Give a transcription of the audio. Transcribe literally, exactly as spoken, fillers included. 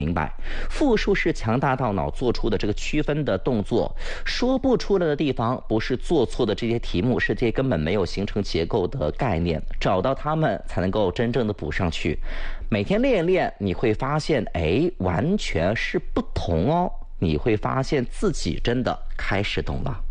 明白，复数是强大大脑做出的这个区分的动作，说不出来的地方不是做错的这些题目，是这些根本没有形成结构的概念，找到它们才能够真正的补上去。每天练一练，你会发现，哎，完全是不同哦。你会发现自己真的开始懂了。